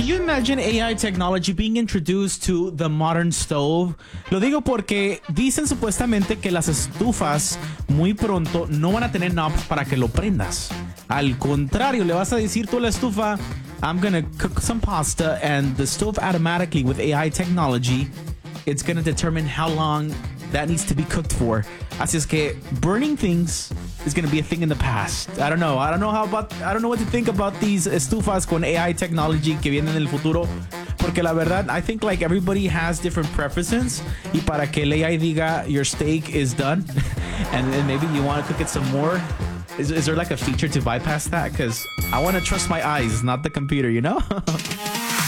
you imagine AI technology being introduced to the modern stove? Lo digo porque dicen supuestamente que las estufas muy pronto no van a tener knobs para que lo prendas. Al contrario, le vas a decir tú a la estufa, I'm gonna cook some pasta, and the stove automatically with AI technology, it's gonna determine how long that needs to be cooked for. Así es que burning things is going to be a thing in the past. I don't know what to think about these estufas con AI technology que vienen en el futuro. Porque la verdad, I think like everybody has different preferences. Y para que el AI diga your steak is done, and then maybe you want to cook it some more. Is there like a feature to bypass that? Because I want to trust my eyes, not the computer, you know?